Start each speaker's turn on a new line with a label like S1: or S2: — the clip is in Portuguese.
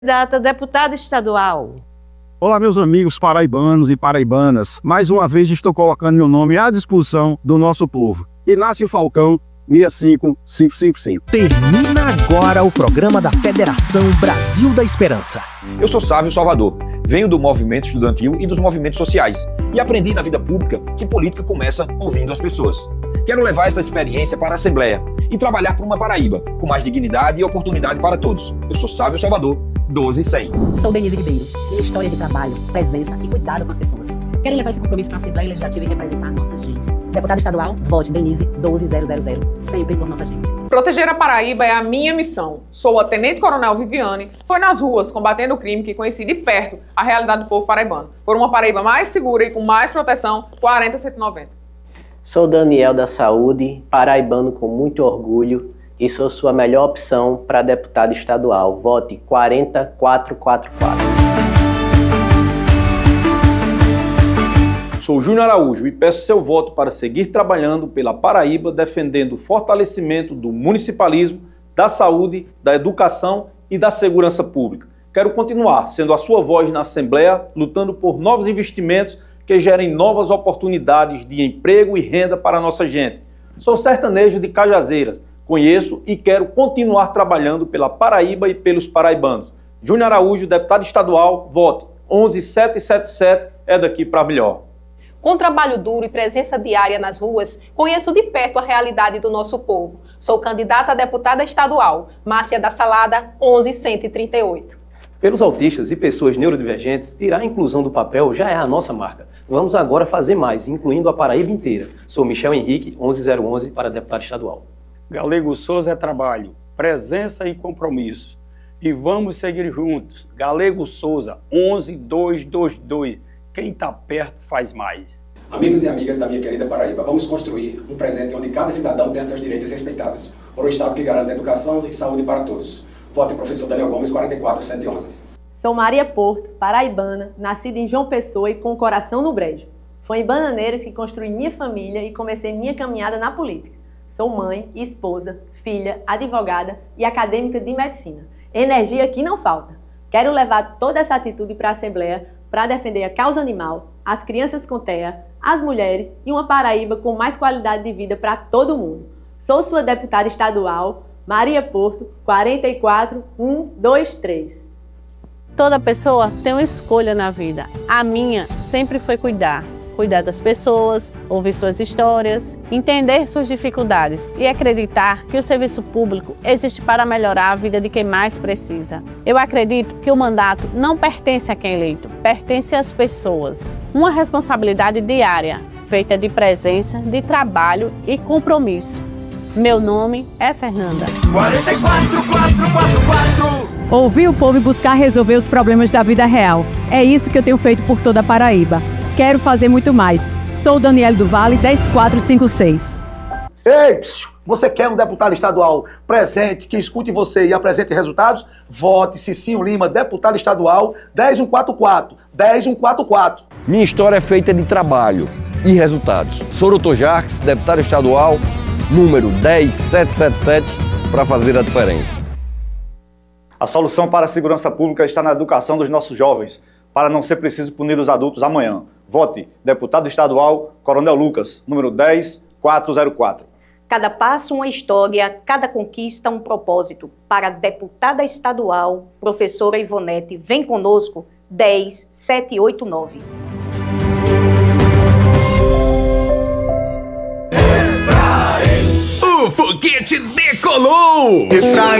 S1: Candidata a deputada estadual.
S2: Olá, meus amigos paraibanos e paraibanas. Mais uma vez estou colocando meu nome à disposição do nosso povo. Inácio Falcão, 65555.
S3: Termina agora o programa da Federação Brasil da Esperança.
S4: Eu sou Sávio Salvador, venho do movimento estudantil e dos movimentos sociais e aprendi na vida pública que política começa ouvindo as pessoas. Quero levar essa experiência para a Assembleia e trabalhar por uma Paraíba com mais dignidade e oportunidade para todos. Eu sou Sávio Salvador, 12100.
S5: Sou Denise Ribeiro, tenho história de trabalho, presença e cuidado com as pessoas. Quero levar esse compromisso para a Assembleia Legislativa e representar a nossa gente. Deputada estadual, vote Denise 12000, sempre por nossa gente.
S6: Proteger a Paraíba é a minha missão. Sou a Tenente Coronel Viviane, foi nas ruas combatendo o crime que conheci de perto a realidade do povo paraibano. Por uma Paraíba mais segura e com mais proteção, 40190.
S7: Sou Daniel da Saúde, paraibano com muito orgulho e sou sua melhor opção para deputado estadual. Vote 40444.
S8: Sou Júnior Araújo e peço seu voto para seguir trabalhando pela Paraíba, defendendo o fortalecimento do municipalismo, da saúde, da educação e da segurança pública. Quero continuar sendo a sua voz na Assembleia, lutando por novos investimentos que gerem novas oportunidades de emprego e renda para a nossa gente. Sou sertanejo de Cajazeiras, conheço e quero continuar trabalhando pela Paraíba e pelos paraibanos. Júnior Araújo, deputado estadual, vote 11777, é daqui para melhor.
S9: Com trabalho duro e presença diária nas ruas, conheço de perto a realidade do nosso povo. Sou candidata a deputada estadual, Márcia da Salada, 11138.
S10: Pelos autistas e pessoas neurodivergentes, tirar a inclusão do papel já é a nossa marca. Vamos agora fazer mais, incluindo a Paraíba inteira. Sou Michel Henrique, 11011, para deputado estadual.
S11: Galego Souza é trabalho, presença e compromisso. E vamos seguir juntos. Galego Souza, 11222. Quem está perto faz mais.
S12: Amigos e amigas da minha querida Paraíba, vamos construir um presente onde cada cidadão tenha seus direitos respeitados por um Estado que garante educação e saúde para todos. Vote professor Daniel Gomes, 44111.
S13: Sou Maria Porto, paraibana, nascida em João Pessoa e com o coração no brejo. Foi em Bananeiras que construí minha família e comecei minha caminhada na política. Sou mãe, esposa, filha, advogada e acadêmica de medicina. Energia aqui não falta. Quero levar toda essa atitude para a Assembleia para defender a causa animal, as crianças com TEA, as mulheres e uma Paraíba com mais qualidade de vida para todo mundo. Sou sua deputada estadual, Maria Porto, 44123.
S1: Toda pessoa tem uma escolha na vida. A minha sempre foi cuidar das pessoas, ouvir suas histórias, entender suas dificuldades e acreditar que o serviço público existe para melhorar a vida de quem mais precisa. Eu acredito que o mandato não pertence a quem é eleito, pertence às pessoas. Uma responsabilidade diária, feita de presença, de trabalho e compromisso. Meu nome é Fernanda.
S14: 44444. Ouvir o povo e buscar resolver os problemas da vida real. É isso que eu tenho feito por toda a Paraíba. Quero fazer muito mais. Sou Daniel do Vale, 10456.
S15: Ei, você quer um deputado estadual presente, que escute você e apresente resultados? Vote Cicinho Lima, deputado estadual, 10144.
S16: Minha história é feita de trabalho e resultados. Sou Dr. Jarques, deputado estadual, número 10777, para fazer a diferença.
S17: A solução para a segurança pública está na educação dos nossos jovens, para não ser preciso punir os adultos amanhã. Vote deputado estadual, Coronel Lucas, número 10404.
S18: Cada passo uma história, cada conquista um propósito. Para a deputada estadual, professora Ivonete, vem conosco, 10789.
S3: O foguete decolou!
S19: Efraim